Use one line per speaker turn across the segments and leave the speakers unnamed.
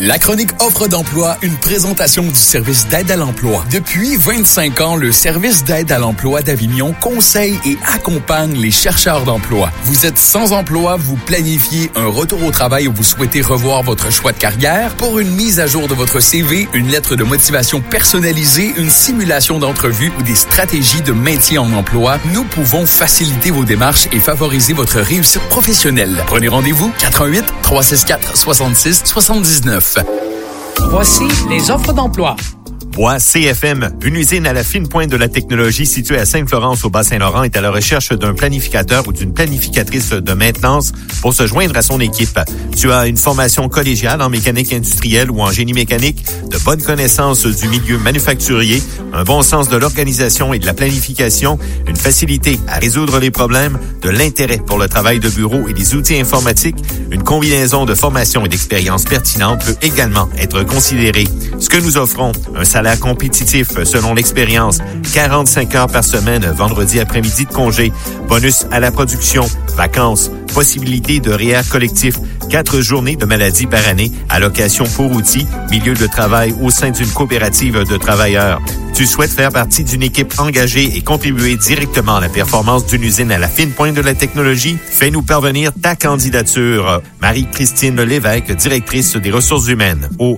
La chronique Offre d'emploi, une présentation du service d'aide à l'emploi. Depuis 25 ans, le service d'aide à l'emploi d'Avignon conseille et accompagne les chercheurs d'emploi. Vous êtes sans emploi, vous planifiez un retour au travail ou vous souhaitez revoir votre choix de carrière? Pour une mise à jour de votre CV, une lettre de motivation personnalisée, une simulation d'entrevue ou des stratégies de maintien en emploi, nous pouvons faciliter vos démarches et favoriser votre réussite professionnelle. Prenez rendez-vous 88 364 66 79.
Voici les offres d'emploi.
Bois CFM, une usine à la fine pointe de la technologie située à Sainte-Florence au Bas-Saint-Laurent, est à la recherche d'un planificateur ou d'une planificatrice de maintenance pour se joindre à son équipe. Tu as une formation collégiale en mécanique industrielle ou en génie mécanique, de bonnes connaissances du milieu manufacturier, un bon sens de l'organisation et de la planification, une facilité à résoudre les problèmes, de l'intérêt pour le travail de bureau et des outils informatiques, une combinaison de formation et d'expérience pertinente peut également être considérée. Ce que nous offrons, un salaire compétitif selon l'expérience, 45 heures par semaine, vendredi après-midi de congé, bonus à la production, vacances, possibilité de REER collectif, 4 journées de maladie par année, allocation pour outils, milieu de travail au sein d'une coopérative de travailleurs. Tu souhaites faire partie d'une équipe engagée et contribuer directement à la performance d'une usine à la fine pointe de la technologie? Fais-nous parvenir ta candidature. Marie-Christine Lévesque, directrice des ressources humaines, au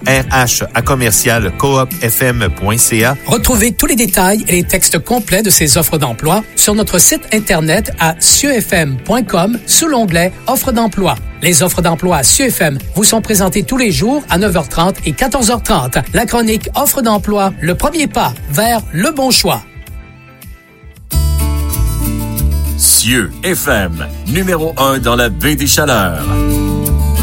RH@coopfm.ca.
Retrouvez tous les détails et les textes complets de ces offres d'emploi sur notre site Internet à cieux-fm.com sous l'onglet Offres d'emploi. Les offres d'emploi à CIEFM vous sont présentées tous les jours à 9h30 et 14h30. La chronique Offres d'emploi, le premier pas vers le bon choix.
CIEFM, numéro 1 dans la baie des Chaleurs.